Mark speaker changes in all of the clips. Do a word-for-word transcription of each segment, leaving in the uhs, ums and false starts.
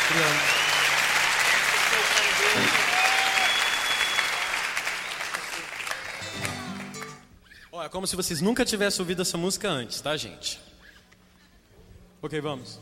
Speaker 1: Obrigado. Ó, é como se vocês nunca tivessem ouvido essa música antes, tá, gente? Ok, vamos.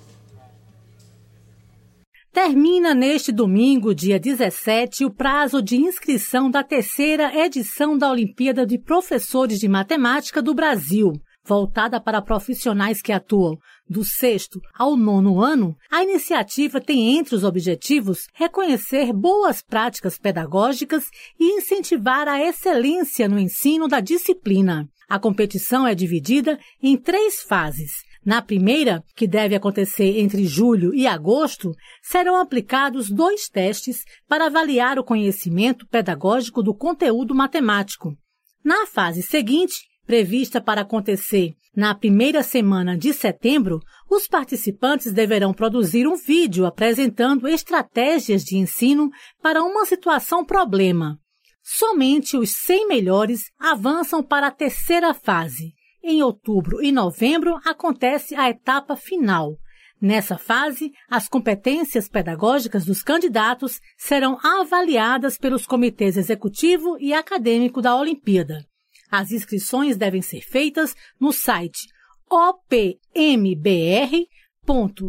Speaker 2: Termina neste domingo, dia dezessete, o prazo de inscrição da terceira edição da Olimpíada de Professores de Matemática do Brasil. Voltada para profissionais que atuam do sexto ao nono ano, a iniciativa tem entre os objetivos reconhecer boas práticas pedagógicas e incentivar a excelência no ensino da disciplina. A competição é dividida em três fases. Na primeira, que deve acontecer entre julho e agosto, serão aplicados dois testes para avaliar o conhecimento pedagógico do conteúdo matemático. Na fase seguinte, prevista para acontecer na primeira semana de setembro, os participantes deverão produzir um vídeo apresentando estratégias de ensino para uma situação-problema. Somente os cem melhores avançam para a terceira fase. Em outubro e novembro acontece a etapa final. Nessa fase, as competências pedagógicas dos candidatos serão avaliadas pelos comitês executivo e acadêmico da Olimpíada. As inscrições devem ser feitas no site o p m b r ponto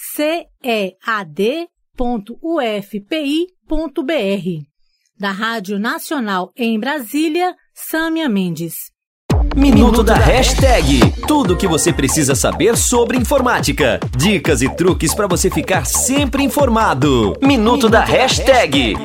Speaker 2: c e a d ponto u f p i ponto b r. Da Rádio Nacional em Brasília, Sâmia Mendes.
Speaker 3: Minuto da Hashtag. Tudo o que você precisa saber sobre informática. Dicas e truques para você ficar sempre informado. Minuto da Hashtag.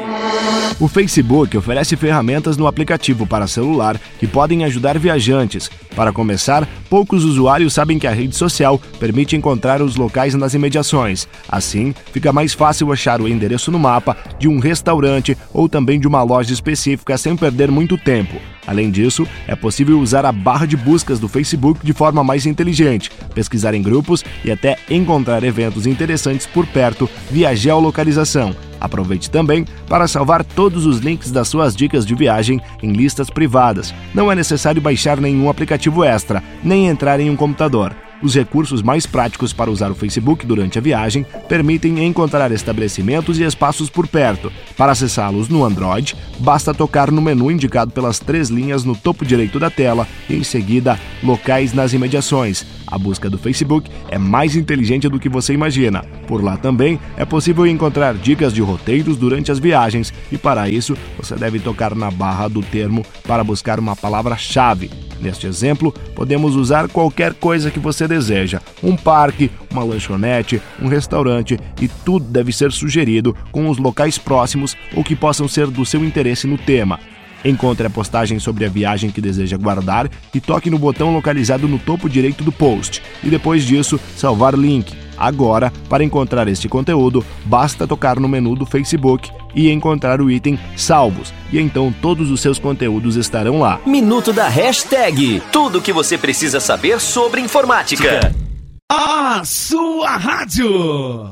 Speaker 4: O Facebook oferece ferramentas no aplicativo para celular que podem ajudar viajantes. Para começar, poucos usuários sabem que a rede social permite encontrar os locais nas imediações. Assim, fica mais fácil achar o endereço no mapa de um restaurante ou também de uma loja específica sem perder muito tempo. Além disso, é possível usar a barra de buscas do Facebook de forma mais inteligente, pesquisar em grupos e até encontrar eventos interessantes por perto via geolocalização. Aproveite também para salvar todos os links das suas dicas de viagem em listas privadas. Não é necessário baixar nenhum aplicativo extra, nem entrar em um computador. Os recursos mais práticos para usar o Facebook durante a viagem permitem encontrar estabelecimentos e espaços por perto. Para acessá-los no Android, basta tocar no menu indicado pelas três linhas no topo direito da tela e, em seguida, locais nas imediações. A busca do Facebook é mais inteligente do que você imagina. Por lá também é possível encontrar dicas de roteiros durante as viagens e, para isso, você deve tocar na barra do termo para buscar uma palavra-chave. Neste exemplo, podemos usar qualquer coisa que você deseja, um parque, uma lanchonete, um restaurante, e tudo deve ser sugerido com os locais próximos ou que possam ser do seu interesse no tema. Encontre a postagem sobre a viagem que deseja guardar e toque no botão localizado no topo direito do post, e depois disso, salvar link. Agora, para encontrar este conteúdo, basta tocar no menu do Facebook e encontrar o item Salvos, e então todos os seus conteúdos estarão lá.
Speaker 3: Minuto da Hashtag. Tudo o que você precisa saber sobre informática.
Speaker 5: A sua rádio.